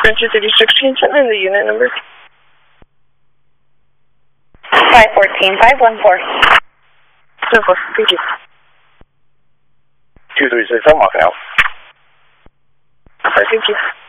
Francis 86, send in the unit number. 514, 514. 10-4, thank you. 236, I'm walking out. Alright, thank you.